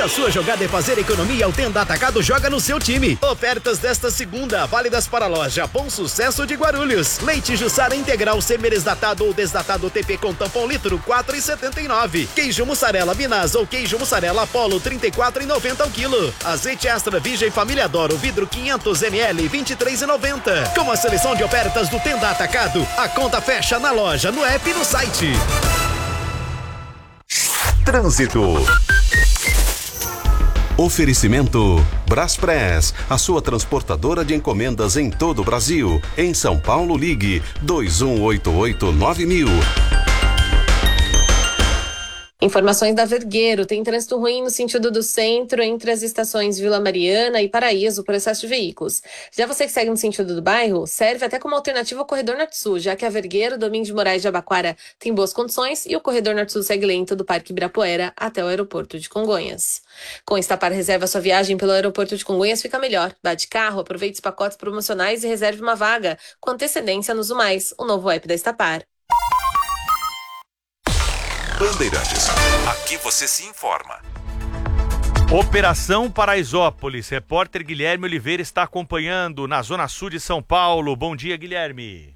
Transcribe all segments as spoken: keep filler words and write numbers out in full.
a sua jogada é fazer economia, o Tenda Atacado joga no seu time. Ofertas desta segunda, válidas para a loja Bom Sucesso de Guarulhos. Leite Jussara integral semi-desnatado ou desnatado T P com tampão litro, quatro reais e setenta e nove centavos. Queijo mussarela Minas ou queijo mussarela Apollo, trinta e quatro reais e noventa centavos ao quilo. Azeite extra virgem Família Doro, vidro quinhentos mililitros, vinte e três reais e noventa centavos. Com a seleção de ofertas do Tenda Atacado, a conta fecha na loja, no app e no site. Trânsito. Oferecimento Braspress, a sua transportadora de encomendas em todo o Brasil. Em São Paulo, ligue dois um oito oito nove mil. Informações da Vergueiro. Tem trânsito ruim no sentido do centro, entre as estações Vila Mariana e Paraíso, por excesso de veículos. Já você que segue no sentido do bairro, serve até como alternativa ao corredor Norte-Sul, já que a Vergueiro, Domingos de Moraes de Abaquara tem boas condições e o corredor Norte-Sul segue lento do Parque Ibirapuera até o aeroporto de Congonhas. Com Estapar reserva sua viagem pelo aeroporto de Congonhas fica melhor. Vá de carro, aproveite os pacotes promocionais e reserve uma vaga com antecedência no Zumais, o novo app da Estapar. Bandeirantes, aqui você se informa. Operação Paraisópolis, repórter Guilherme Oliveira está acompanhando na Zona Sul de São Paulo. Bom dia, Guilherme.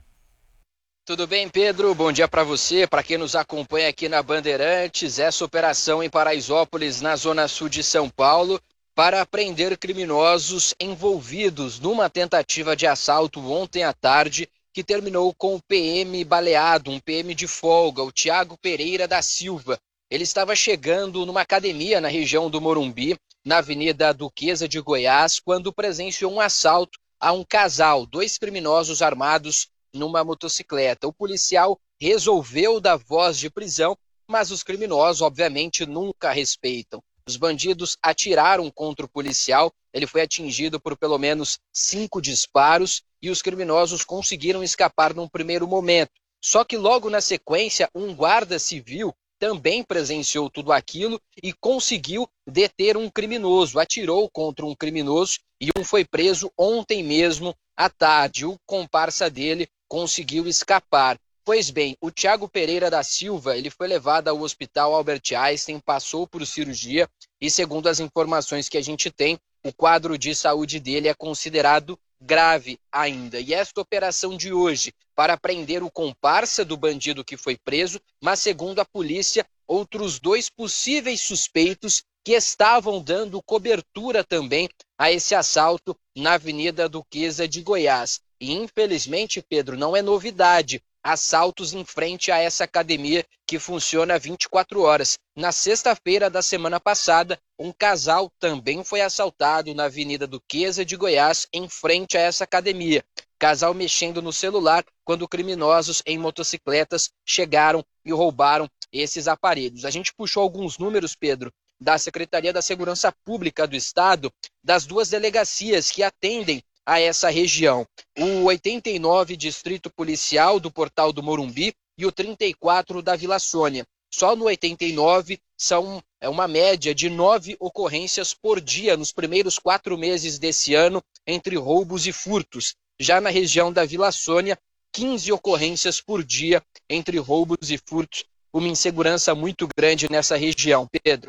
Tudo bem, Pedro? Bom dia para você, para quem nos acompanha aqui na Bandeirantes. Essa operação em Paraisópolis, na Zona Sul de São Paulo, para prender criminosos envolvidos numa tentativa de assalto ontem à tarde, que terminou com o P M baleado, um P M de folga, o Tiago Pereira da Silva. Ele estava chegando numa academia na região do Morumbi, na Avenida Duquesa de Goiás, quando presenciou um assalto a um casal, dois criminosos armados numa motocicleta. O policial resolveu dar voz de prisão, mas os criminosos, obviamente, nunca respeitam. Os bandidos atiraram contra o policial, ele foi atingido por pelo menos cinco disparos e os criminosos conseguiram escapar num primeiro momento. Só que logo na sequência, um guarda civil também presenciou tudo aquilo e conseguiu deter um criminoso, atirou contra um criminoso e um foi preso ontem mesmo à tarde. O comparsa dele conseguiu escapar. Pois bem, o Tiago Pereira da Silva, ele foi levado ao Hospital Albert Einstein, passou por cirurgia e, segundo as informações que a gente tem, o quadro de saúde dele é considerado grave ainda. E esta operação de hoje, para prender o comparsa do bandido que foi preso, mas segundo a polícia, outros dois possíveis suspeitos que estavam dando cobertura também a esse assalto na Avenida Duquesa de Goiás. E infelizmente, Pedro, não é novidade assaltos em frente a essa academia que funciona vinte e quatro horas. Na sexta-feira da semana passada, um casal também foi assaltado na Avenida Duquesa de Goiás, em frente a essa academia. Casal mexendo no celular quando criminosos em motocicletas chegaram e roubaram esses aparelhos. A gente puxou alguns números, Pedro, da Secretaria da Segurança Pública do Estado, das duas delegacias que atendem a essa região. O oitenta e nove Distrito Policial do Portal do Morumbi e o trinta e quatro da Vila Sônia. Só no oitenta e nove são é uma média de nove ocorrências por dia nos primeiros quatro meses desse ano entre roubos e furtos. Já na região da Vila Sônia, quinze ocorrências por dia entre roubos e furtos. Uma insegurança muito grande nessa região, Pedro.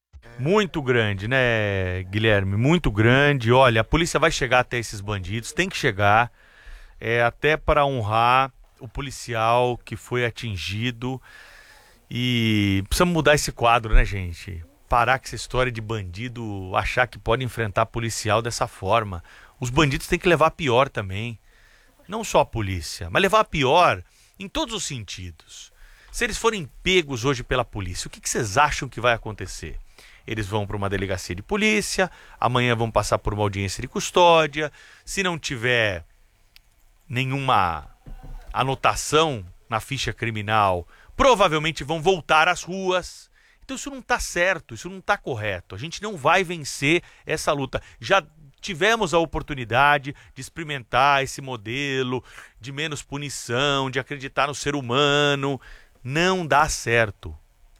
Muito grande, né, Guilherme? Muito grande. Olha, a polícia vai chegar até esses bandidos, tem que chegar, é, até para honrar o policial que foi atingido. E precisamos mudar esse quadro, né, gente? Parar com essa história de bandido achar que pode enfrentar policial dessa forma. Os bandidos têm que levar a pior também. Não só a polícia, mas levar a pior em todos os sentidos. Se eles forem pegos hoje pela polícia, o que, que vocês acham que vai acontecer? Eles vão para uma delegacia de polícia, amanhã vão passar por uma audiência de custódia. Se não tiver nenhuma anotação na ficha criminal, provavelmente vão voltar às ruas. Então isso não está certo, isso não está correto. A gente não vai vencer essa luta. Já tivemos a oportunidade de experimentar esse modelo de menos punição, de acreditar no ser humano. Não dá certo.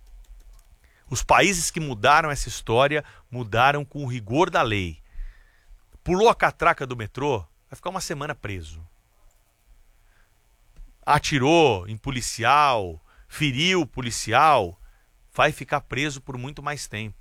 Os países que mudaram essa história mudaram com o rigor da lei. Pulou a catraca do metrô, vai ficar uma semana preso. Atirou em policial, feriu policial, vai ficar preso por muito mais tempo.